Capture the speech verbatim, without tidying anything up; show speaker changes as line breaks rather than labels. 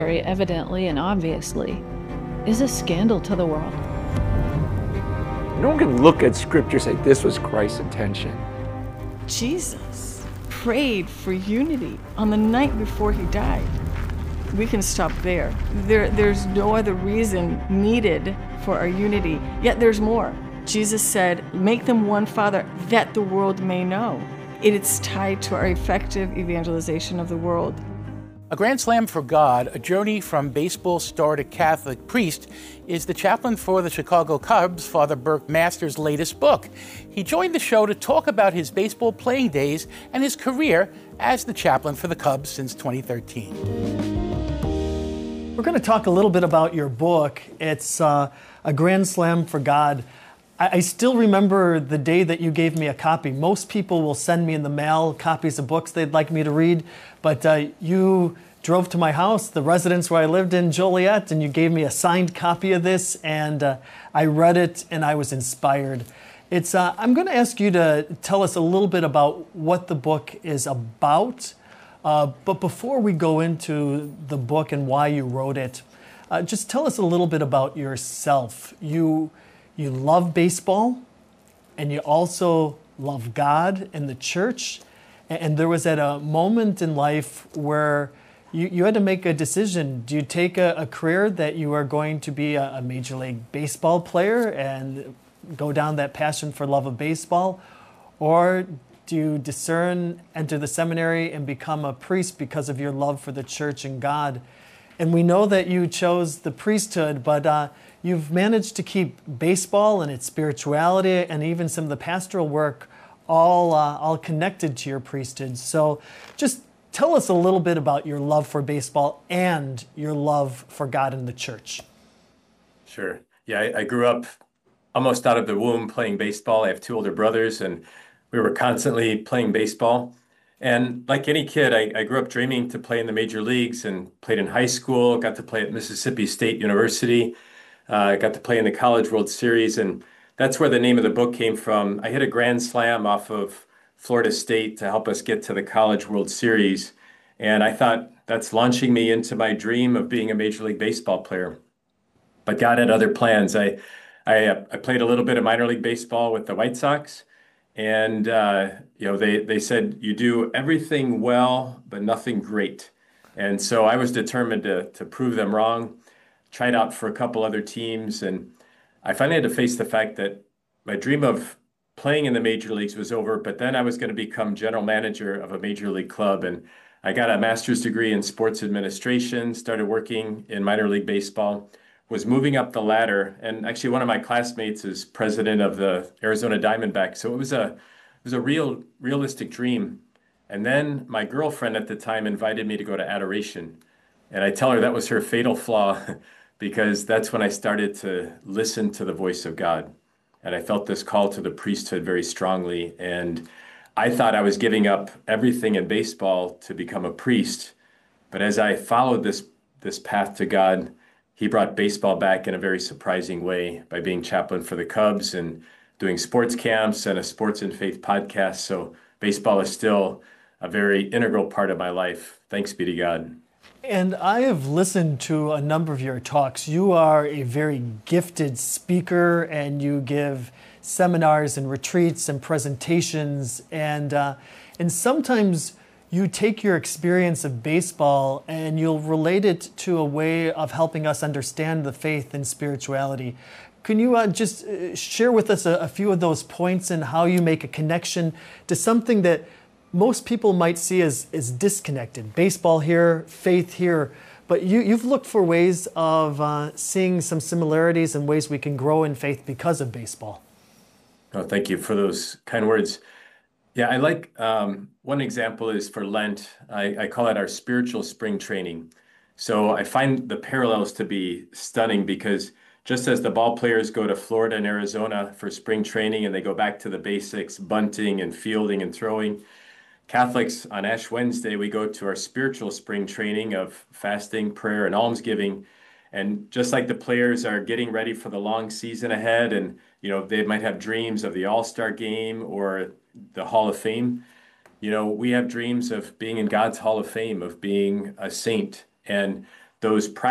very evidently and obviously, is a scandal to the world.
No one can look at Scripture and say this was Christ's intention.
Jesus prayed for unity on the night before he died. We can stop there. There, there's no other reason needed for our unity, yet there's more. Jesus said, make them one, Father, that the world may know. It is tied to our effective evangelization of the world.
A Grand Slam for God, a journey from baseball star to Catholic priest, is the chaplain for the Chicago Cubs, Father Burke Masters' latest book. He joined the show to talk about his baseball playing days and his career as the chaplain for the Cubs since twenty thirteen.
We're going to talk a little bit about your book. It's uh, A Grand Slam for God. I, I still remember the day that you gave me a copy. Most people will send me in the mail copies of books they'd like me to read, but uh, you drove to my house, the residence where I lived in Joliet, and you gave me a signed copy of this, and uh, I read it and I was inspired. It's. Uh, I'm going to ask you to tell us a little bit about what the book is about. Uh, but before we go into the book and why you wrote it, uh, just tell us a little bit about yourself. You, you love baseball, and you also love God and the church. And, and there was at a moment in life where you, you had to make a decision. Do you take a, a career that you are going to be a, a Major League Baseball player and go down that passion for love of baseball? Or do you discern, enter the seminary, and become a priest because of your love for the church and God? And we know that you chose the priesthood, but uh, you've managed to keep baseball and its spirituality and even some of the pastoral work all, uh, all connected to your priesthood. So just tell us a little bit about your love for baseball and your love for God and the church.
Sure. Yeah, I, I grew up almost out of the womb playing baseball. I have two older brothers, and we were constantly playing baseball. And like any kid, I, I grew up dreaming to play in the major leagues and played in high school, got to play at Mississippi State University, uh, got to play in the College World Series. And that's where the name of the book came from. I hit a grand slam off of Florida State to help us get to the College World Series. And I thought that's launching me into my dream of being a Major League Baseball player. But God had other plans. I, I, uh, I played a little bit of minor league baseball with the White Sox. And, uh, you know, they, they said, you do everything well, but nothing great. And so I was determined to, to prove them wrong, tried out for a couple other teams. And I finally had to face the fact that my dream of playing in the major leagues was over, but then I was going to become general manager of a major league club. And I got a master's degree in sports administration, started working in minor league baseball, was moving up the ladder, and actually one of my classmates is president of the Arizona Diamondbacks. So it was a it was a real realistic dream. And then my girlfriend at the time invited me to go to adoration. And I tell her that was her fatal flaw because that's when I started to listen to the voice of God. And I felt this call to the priesthood very strongly. And I thought I was giving up everything in baseball to become a priest. But as I followed this this path to God, He brought baseball back in a very surprising way by being chaplain for the Cubs and doing sports camps and a sports and faith podcast. So baseball is still a very integral part of my life. Thanks be to God.
And I have listened to a number of your talks. You are a very gifted speaker, and you give seminars and retreats and presentations. And uh, and sometimes you take your experience of baseball and you'll relate it to a way of helping us understand the faith and spirituality. Can you uh, just uh, share with us a, a few of those points and how you make a connection to something that most people might see as, as disconnected? Baseball here, faith here, but you, you've looked for ways of uh, seeing some similarities and ways we can grow in faith because of baseball.
Oh, thank you for those kind words. Yeah, I like, um, one example is for Lent. I, I call it our spiritual spring training. So I find the parallels to be stunning because just as the ball players go to Florida and Arizona for spring training and they go back to the basics, bunting and fielding and throwing, Catholics on Ash Wednesday, we go to our spiritual spring training of fasting, prayer, and almsgiving. And just like the players are getting ready for the long season ahead, and you know they might have dreams of the All-Star game or the Hall of Fame, you know, we have dreams of being in God's Hall of Fame, of being a saint. And those